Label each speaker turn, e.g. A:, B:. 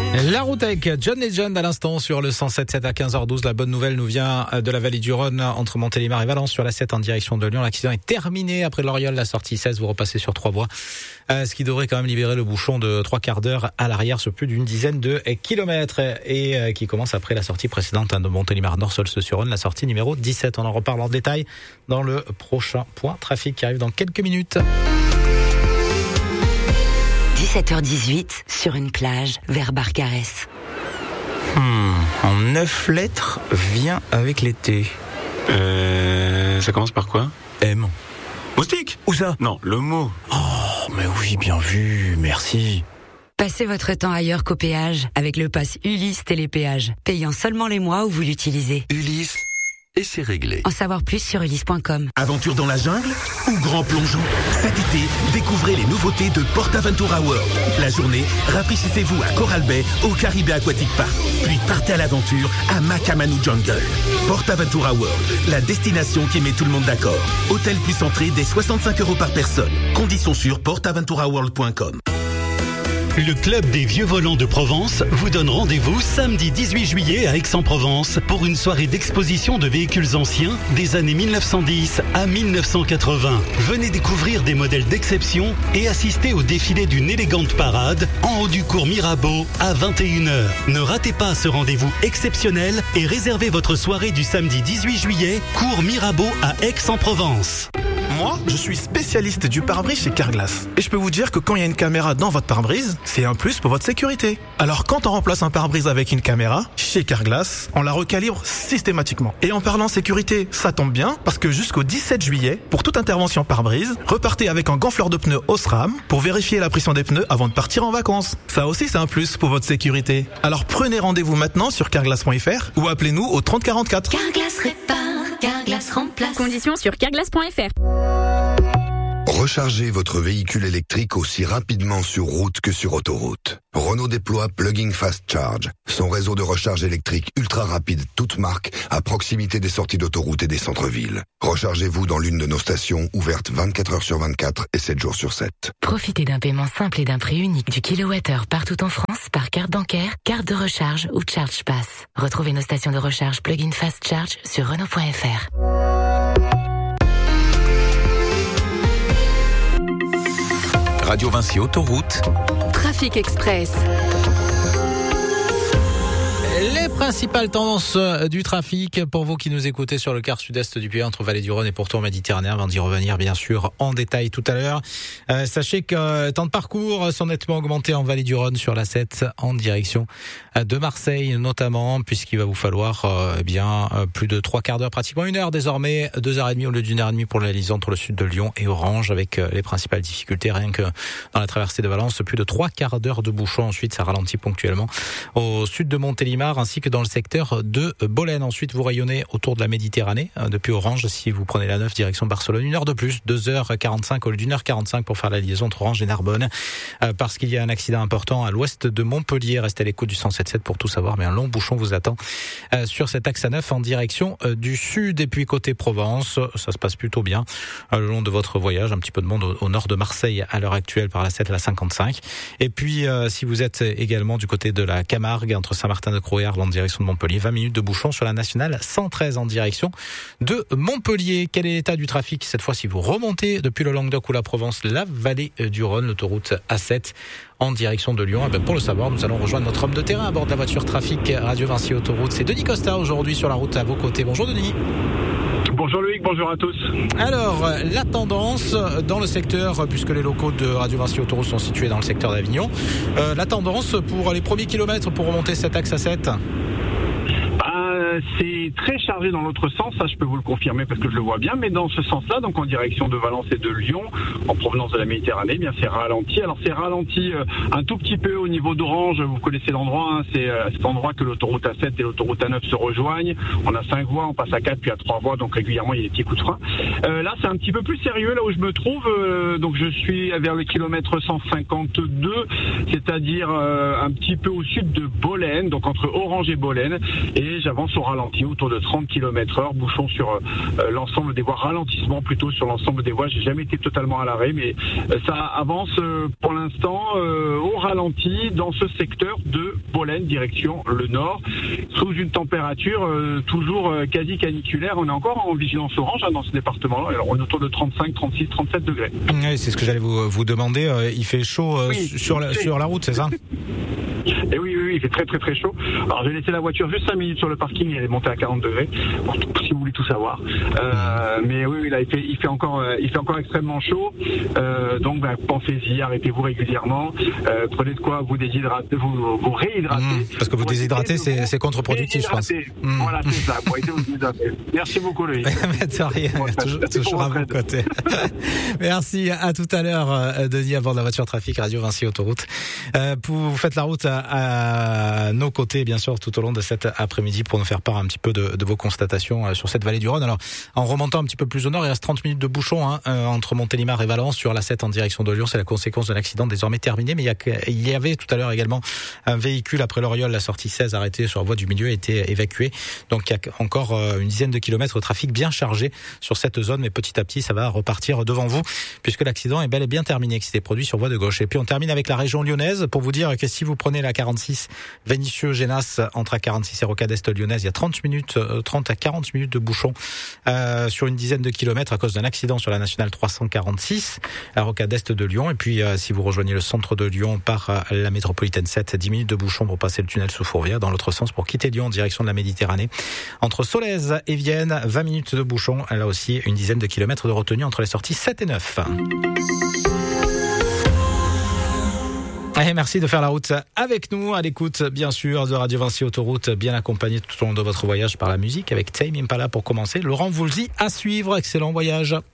A: La route avec John Legend à l'instant sur le 107.7 à 15h12. La bonne nouvelle nous vient de la vallée du Rhône entre Montélimar et Valence sur la 7 en direction de Lyon. L'accident est terminé après l'Oriole, la sortie 16. Vous repassez sur 3 voies, ce qui devrait quand même libérer le bouchon de 3 quarts d'heure à l'arrière sur plus d'une dizaine de kilomètres et qui commence après la sortie précédente de Montélimar Nord-Solce-sur-Rhône, la sortie numéro 17. On en reparle en détail dans le prochain point trafic qui arrive dans quelques minutes.
B: 17h18 sur une plage vers Barcarès.
C: En 9 lettres vient avec l'été.
D: Ça commence par quoi?
C: M.
D: Moustique?
C: Où ça?
D: Non, le mot.
C: Oh, mais oui, bien vu, merci.
B: Passez votre temps ailleurs qu'au péage avec le pass Ulysse Télépéage, payant seulement les mois où vous l'utilisez.
E: Ulysse, et c'est réglé.
B: En savoir plus sur ulysse.com.
F: Aventure dans la jungle ou grand plongeon? Cet été, découvrez les nouveautés de PortAventura World. La journée, rafraîchissez-vous à Coral Bay au Caribé Aquatic Park. Puis partez à l'aventure à Makamanu Jungle. PortAventura World, la destination qui met tout le monde d'accord. Hôtel plus entrée dès 65 € par personne. Conditions sur portaventuraworld.com.
G: Le Club des Vieux Volants de Provence vous donne rendez-vous samedi 18 juillet à Aix-en-Provence pour une soirée d'exposition de véhicules anciens des années 1910 à 1980. Venez découvrir des modèles d'exception et assister au défilé d'une élégante parade en haut du cours Mirabeau à 21h. Ne ratez pas ce rendez-vous exceptionnel et réservez votre soirée du samedi 18 juillet, cours Mirabeau à Aix-en-Provence.
H: Moi, je suis spécialiste du pare-brise chez Carglass. Et je peux vous dire que quand il y a une caméra dans votre pare-brise, c'est un plus pour votre sécurité. Alors quand on remplace un pare-brise avec une caméra, chez Carglass, on la recalibre systématiquement. Et en parlant sécurité, ça tombe bien, parce que jusqu'au 17 juillet, pour toute intervention pare-brise, repartez avec un gonfleur de pneus Osram pour vérifier la pression des pneus avant de partir en vacances. Ça aussi, c'est un plus pour votre sécurité. Alors prenez rendez-vous maintenant sur carglass.fr ou appelez-nous au 30 44.
I: Carglass répare, Carglass remplace.
J: Conditions sur carglass.fr.
E: Rechargez votre véhicule électrique aussi rapidement sur route que sur autoroute. Renault déploie Plug-in Fast Charge, son réseau de recharge électrique ultra rapide toute marque à proximité des sorties d'autoroute et des centres-villes. Rechargez-vous dans l'une de nos stations ouvertes 24 heures sur 24 et 7 jours sur 7.
K: Profitez d'un paiement simple et d'un prix unique du kilowattheure partout en France par carte bancaire, carte de recharge ou Charge Pass. Retrouvez nos stations de recharge Plug-in Fast Charge sur Renault.fr.
L: Radio Vinci Autoroute.
J: Trafic Express.
A: Les principales tendances du trafic pour vous qui nous écoutez sur le quart sud-est du pays entre Vallée du Rhône et pourtour méditerranéen. On va y revenir bien sûr en détail tout à l'heure. Sachez que temps de parcours sont nettement augmentés en Vallée du Rhône sur la 7 en direction de Marseille notamment, puisqu'il va vous falloir plus de 3 quarts d'heure, pratiquement 1 heure désormais, 2h30 au lieu d'1h30 pour la liaison entre le sud de Lyon et Orange, avec les principales difficultés rien que dans la traversée de Valence, plus de 3 quarts d'heure de bouchon. Ensuite ça ralentit ponctuellement au sud de Montélimar ainsi que dans le secteur de Bolène. Ensuite vous rayonnez autour de la Méditerranée depuis Orange si vous prenez la 9 direction Barcelone, 1 heure de plus, 2h45 au lieu d'1h45 pour faire la liaison entre Orange et Narbonne, parce qu'il y a un accident important à l'ouest de Montpellier. Restez à l'écoute du 107.7 pour tout savoir, mais un long bouchon vous attend sur cet axe A9 en direction du sud. Et puis côté Provence, ça se passe plutôt bien le long de votre voyage. Un petit peu de monde au nord de Marseille à l'heure actuelle par la 7 et la 55. Et puis si vous êtes également du côté de la Camargue entre Saint-Martin-de-Croix en direction de Montpellier, 20 minutes de bouchon sur la nationale 113 en direction de Montpellier. Quel est l'état du trafic cette fois si vous remontez depuis le Languedoc ou la Provence, la vallée du Rhône, l'autoroute A7 en direction de Lyon? Pour le savoir, nous allons rejoindre notre homme de terrain à bord de la voiture trafic Radio Vinci Autoroute. C'est Denis Costa aujourd'hui sur la route à vos côtés. Bonjour Denis.
M: Bonjour Loïc, bonjour à tous.
A: Alors, la tendance dans le secteur, puisque les locaux de Radio Vinci Autoroute sont situés dans le secteur d'Avignon, la tendance pour les premiers kilomètres pour remonter cet axe A7?
M: C'est très chargé dans l'autre sens, ça je peux vous le confirmer parce que je le vois bien, mais dans ce sens-là, donc en direction de Valence et de Lyon, en provenance de la Méditerranée, bien c'est ralenti. Alors c'est ralenti un tout petit peu au niveau d'Orange, vous connaissez l'endroit, hein, c'est cet endroit que l'autoroute A7 et l'autoroute A9 se rejoignent. On a 5 voies, on passe à 4 puis à 3 voies, donc régulièrement il y a des petits coups de frein. Là c'est un petit peu plus sérieux, là où je me trouve, donc je suis vers le kilomètre 152, c'est-à-dire un petit peu au sud de Bolène, donc entre Orange et Bolène, et j'avance au ralenti, autour de 30 km/h, bouchon sur l'ensemble des voies, ralentissement plutôt sur l'ensemble des voies. J'ai jamais été totalement à l'arrêt, mais ça avance pour l'instant au ralenti dans ce secteur de Bolène, direction le nord, sous une température toujours quasi caniculaire. On est encore en vigilance orange dans ce département-là. Alors on est autour de 35, 36, 37 degrés.
A: Oui, c'est ce que j'allais vous demander. Il fait chaud sur la route, c'est ça?
M: Et oui, il fait très très très chaud. Alors j'ai laissé la voiture juste 5 minutes sur le parking et elle est montée à 40 degrés, si vous voulez tout savoir. Mais oui, là il fait encore extrêmement chaud. Donc pensez-y, arrêtez-vous régulièrement. Prenez de quoi vous déshydrater, vous réhydrater.
A: Parce que vous déshydrater, c'est contre-productif, je pense.
M: Voilà, c'est ça. Pour éviter de vous déshydrater. Merci beaucoup, Loïc.
A: De rien, toujours à vos côtés. Merci, à tout à l'heure, Denis, à bord de la voiture trafic Radio Vinci Autoroute. Vous faites la route à nos côtés, bien sûr, tout au long de cet après-midi pour nous faire part un petit peu de vos constatations sur cette vallée du Rhône. Alors, en remontant un petit peu plus au nord, il reste 30 minutes de bouchon entre Montélimar et Valence sur la 7 en direction de Lyon. C'est la conséquence d'un accident désormais terminé, mais il y avait tout à l'heure également un véhicule après l'Oriole, la sortie 16 arrêté sur la voie du milieu, a été évacué. Donc il y a encore une dizaine de kilomètres de trafic bien chargé sur cette zone, mais petit à petit ça va repartir devant vous puisque l'accident est bel et bien terminé, qui s'était produit sur voie de gauche. Et puis on termine avec la région lyonnaise pour vous dire que si vous prenez la 46 Vénissieux-Génas entre A46 et Rocade Est lyonnaise, il y a 30 à 40 minutes de bouchon sur une dizaine de kilomètres à cause d'un accident sur la nationale 346 à Rocade Est de Lyon. Et puis si vous rejoignez le centre de Lyon par la métropolitaine 7, 10 minutes de bouchon pour passer le tunnel sous Fourvière, dans l'autre sens pour quitter Lyon en direction de la Méditerranée. Entre Solèze et Vienne, 20 minutes de bouchon, là aussi une dizaine de kilomètres de retenue entre les sorties 7 et 9. Et merci de faire la route avec nous, à l'écoute bien sûr de Radio Vinci Autoroute, bien accompagné tout au long de votre voyage par la musique avec Tame Impala pour commencer. Laurent Voulzy à suivre, excellent voyage.